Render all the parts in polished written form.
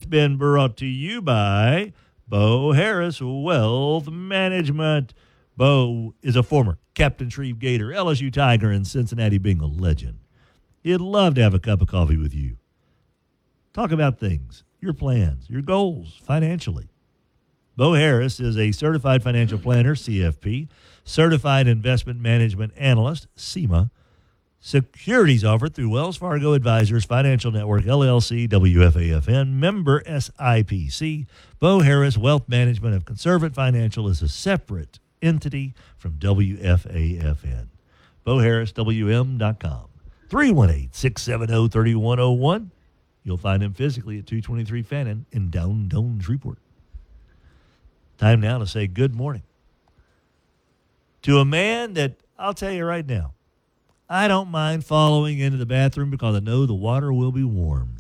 been brought to you by Bo Harris Wealth Management. Bo is a former Captain Shreve Gator, LSU Tiger, and Cincinnati Bengal legend. He'd love to have a cup of coffee with you. Talk about things, your plans, your goals financially. Bo Harris is a certified financial planner, CFP, certified investment management analyst, CIMA, securities offered through Wells Fargo Advisors Financial Network, LLC, WFAFN, member SIPC. Bo Harris Wealth Management of Conservative Financial is a separate entity from WFAFN. BoHarrisWM.com. 318-670-3101. You'll find him physically at 223 Fannin in downtown Shreveport. Time now to say good morning to a man that, I'll tell you right now, I don't mind following into the bathroom because I know the water will be warm.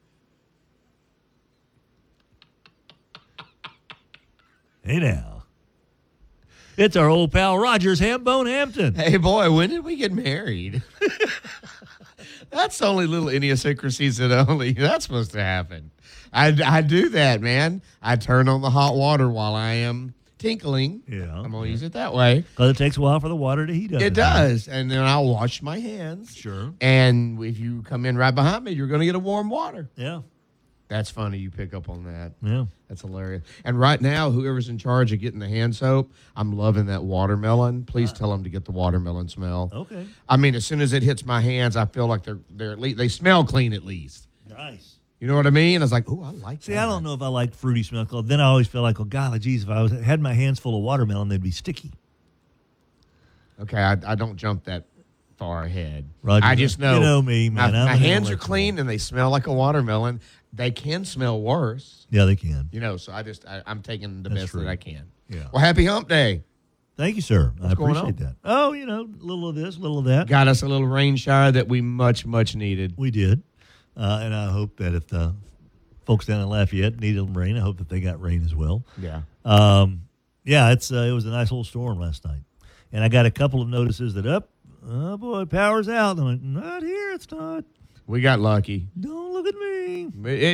Hey now. It's our old pal Rogers Hambone Hampton. Hey, boy, when did we get married? That's only little idiosyncrasies that's supposed to happen. I do that, man. I turn on the hot water while I am tinkling. Yeah. I'm going to use it that way. Because it takes a while for the water to heat up. It does. And then I'll wash my hands. Sure. And if you come in right behind me, you're going to get a warm water. Yeah. That's funny. You pick up on that. Yeah. That's hilarious. And right now, whoever's in charge of getting the hand soap, I'm loving that watermelon. Please tell them to get the watermelon smell. Okay. I mean, as soon as it hits my hands, I feel like they're at least, they smell clean at least. Nice. You know what I mean? I was like, oh, I like that. See, I don't know if I like fruity smell. Then I always feel like, oh, golly, geez, if I had my hands full of watermelon, they'd be sticky. Okay, I don't jump that far ahead. Roger, I just know. You know me, man. My hands are clean and they smell like a watermelon. They can smell worse. Yeah, they can. You know, so I'm taking the That's best true. that I can. Yeah. Well, happy hump day. Thank you, sir. I going appreciate that. Oh, a little of this, a little of that. Got us a little rain shower that we much needed. We did. And I hope that if the folks down in Lafayette needed rain, I hope that they got rain as well. Yeah. Yeah, it was a nice little storm last night. And I got a couple of notices that, oh, boy, power's out. And I'm like, not here, it's not. We got lucky. Don't look at me.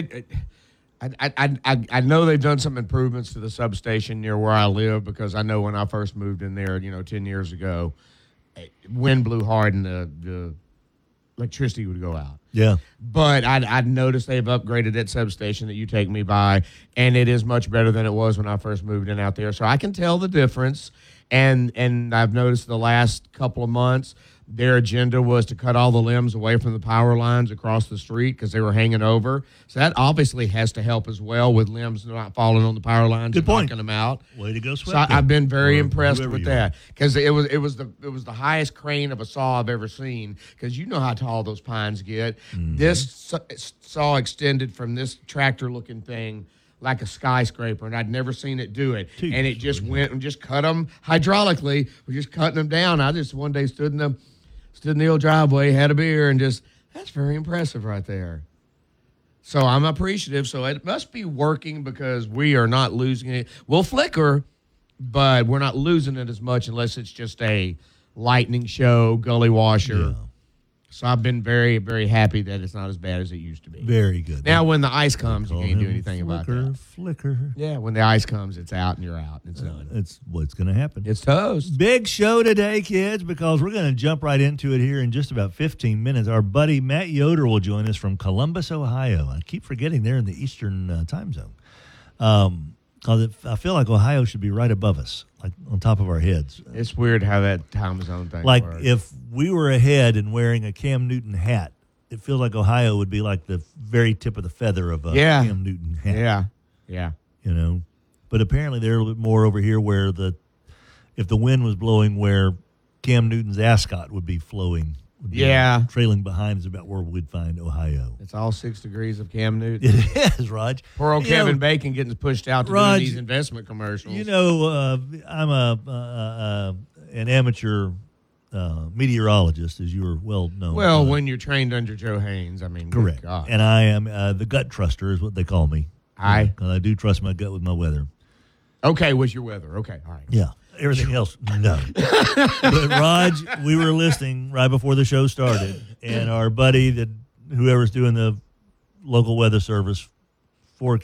I know they've done some improvements to the substation near where I live because I know when I first moved in there, 10 years ago, wind blew hard and the electricity would go out. Yeah. But I'd noticed they've upgraded that substation that you take me by, and it is much better than it was when I first moved in out there. So I can tell the difference, and I've noticed the last couple of months, their agenda was to cut all the limbs away from the power lines across the street because they were hanging over. So that obviously has to help as well with limbs not falling on the power lines and knocking them out. Way to go, So Sweat. I've been very impressed with you are. that because it was the highest crane of a saw I've ever seen because you know how tall those pines get. Mm-hmm. This saw extended from this tractor looking thing like a skyscraper, and I'd never seen it do it. Jeez. And it just went and just cut them hydraulically. We're just cutting them down. I just one day stood in the old driveway, had a beer, and that's very impressive right there. So I'm appreciative. So it must be working because we are not losing it. We'll flicker, but we're not losing it as much unless it's just a lightning show, gully washer. Yeah. So I've been very, very happy that it's not as bad as it used to be. Very good. Now, when the ice comes, you Call can't do him anything about Flicker, that. Flicker. Yeah, when the ice comes, it's out and you're out. It's done. It's what's going to happen. It's toast. Big show today, kids, because we're going to jump right into it here in just about 15 minutes. Our buddy Matt Yoder will join us from Columbus, Ohio. I keep forgetting they're in the Eastern time zone. Because I feel like Ohio should be right above us, like on top of our heads. It's weird how that time zone thing Like works. if we were ahead and wearing a Cam Newton hat, it feels like Ohio would be like the very tip of the feather of a Cam Newton hat. Yeah. But apparently they're a little bit more over here where if the wind was blowing where Cam Newton's ascot would be flowing. Trailing behind is about where we'd find Ohio. It's all 6 degrees of Cam Newton. It is, Raj. Poor old Kevin Bacon getting pushed out to do these investment commercials. I'm an amateur meteorologist, as you are well known. Well, when you're trained under Joe Haynes, I mean, correct. good God. And I am the gut truster is what they call me. Because I do trust my gut with my weather. Okay, what's your weather? Okay, all right. Yeah. Everything else, no. But, Raj, we were listening right before the show started, and our buddy, whoever's doing the local weather service